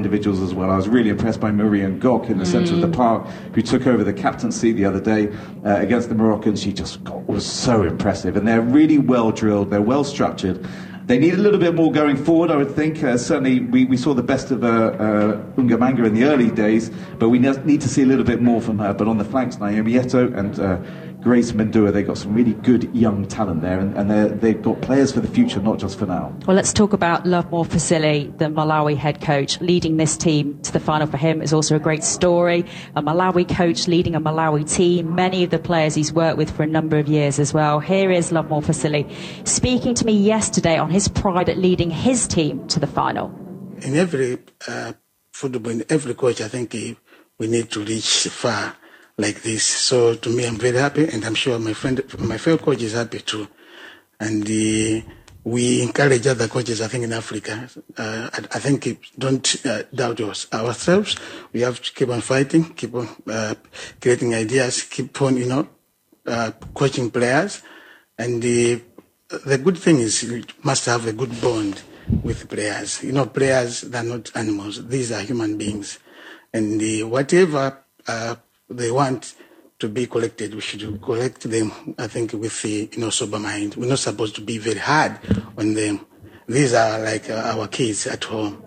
individuals as well. I was really impressed by Mariam Gok in the centre of the park, who took over the captaincy the other day against the Moroccans. She just was so impressive, and they're really well drilled, they're well structured. They need a little bit more going forward, I would think. Certainly we saw the best of Ungamanga in the early days, but we need to see a little bit more from her. But on the flanks, Naomi Eto'o and Grace Mendua, they've got some really good young talent there, and they've got players for the future, not just for now. Well, let's talk about Lovemore Fasili, the Malawi head coach. Leading this team to the final for him is also a great story. A Malawi coach leading a Malawi team, many of the players he's worked with for a number of years as well. Here is Lovemore Fasili speaking to me yesterday on his pride at leading his team to the final. In every football, in every coach, I think we need to reach far like this. So to me, I'm very happy, and I'm sure my fellow coach is happy too. And we encourage other coaches, I think, in Africa. I think don't doubt ourselves. We have to keep on fighting, keep on creating ideas, keep on, coaching players. And the good thing is you must have a good bond with players. Players, they're not animals. These are human beings. And whatever they want to be collected, we should collect them, I think, with the sober mind. We're not supposed to be very hard on them. These are like our kids at home.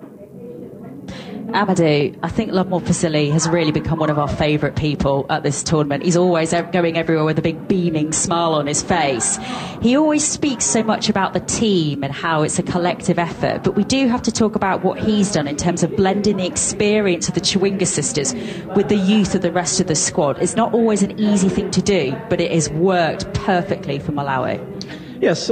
Amadou, I think Lovemore Fasili has really become one of our favourite people at this tournament. He's always going everywhere with a big beaming smile on his face. He always speaks so much about the team and how it's a collective effort, but we do have to talk about what he's done in terms of blending the experience of the Chawinga sisters with the youth of the rest of the squad. It's not always an easy thing to do, but it has worked perfectly for Malawi. Yes,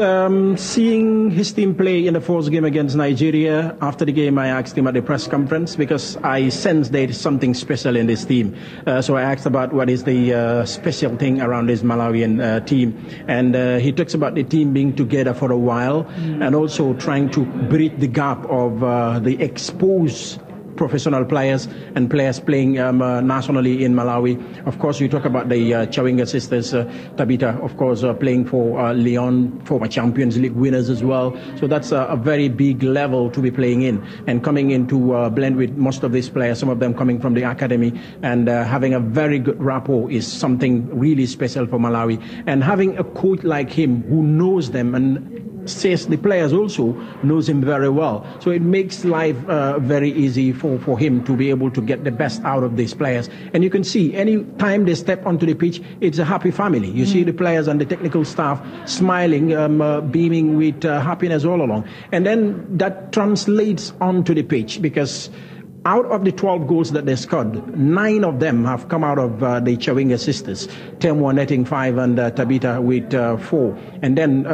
seeing his team play in the first game against Nigeria, after the game I asked him at the press conference because I sensed there is something special in this team. So I asked about what is the special thing around this Malawian team. And he talks about the team being together for a while and also trying to bridge the gap of the exposed professional players and players playing nationally in Malawi. Of course, you talk about the Chawinga sisters, Tabita, of course, playing for Lyon, former Champions League winners as well. So that's a very big level to be playing in and coming in to blend with most of these players, some of them coming from the academy, and having a very good rapport is something really special for Malawi. And having a coach like him who knows them and says the players also knows him very well. So it makes life very easy for him to be able to get the best out of these players. And you can see any time they step onto the pitch, it's a happy family. You see the players and the technical staff smiling, beaming with happiness all along. And then that translates onto the pitch because out of the 12 goals that they scored, 9 of them have come out of the Chawinga sisters. Temwa netting 5 and Tabita with 4. And then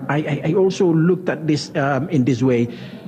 I also looked at this in this way.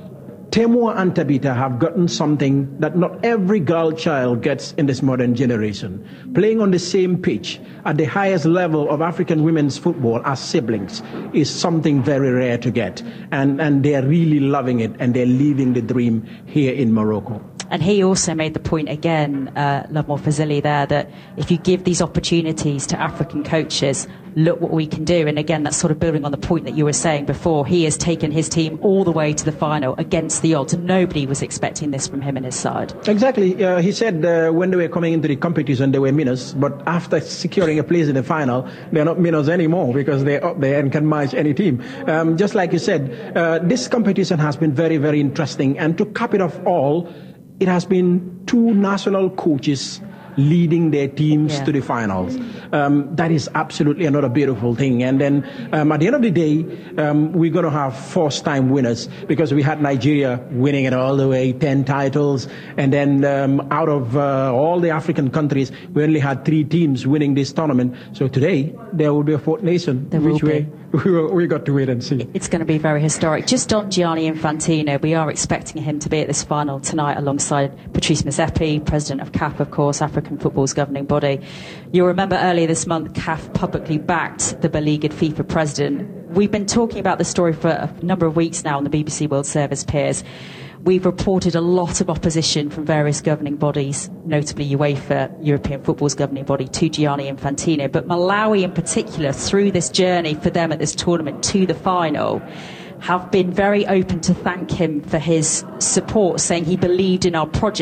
Temwa and Tabita have gotten something that not every girl child gets in this modern generation. Playing on the same pitch at the highest level of African women's football as siblings is something very rare to get. And they're really loving it, and they're living the dream here in Morocco. And he also made the point again, Lovemore Fasili there, that if you give these opportunities to African coaches, look what we can do. And again, that's sort of building on the point that you were saying before. He has taken his team all the way to the final against the odds. And nobody was expecting this from him and his side. Exactly. He said when they were coming into the competition, they were winners. But after securing a place in the final, they're not winners anymore because they're up there and can match any team. Just like you said, this competition has been very, very interesting. And to cap it off all, it has been 2 national coaches leading their teams to the finals. That is absolutely another beautiful thing. And then at the end of the day, we're going to have first-time winners because we had Nigeria winning it all the way, 10 titles. And then out of all the African countries, we only had 3 teams winning this tournament. So today, there will be a 4th nation. We got to wait and see. It's going to be very historic. Just on Gianni Infantino, we are expecting him to be at this final tonight alongside Patrice Motsepe, president of CAF, of course, African football's governing body. You'll remember earlier this month, CAF publicly backed the beleaguered FIFA president. We've been talking about the story for a number of weeks now on the BBC World Service, Piers. We've reported a lot of opposition from various governing bodies, notably UEFA, European football's governing body, to Gianni Infantino. But Malawi in particular, through this journey for them at this tournament to the final, have been very open to thank him for his support, saying he believed in our project.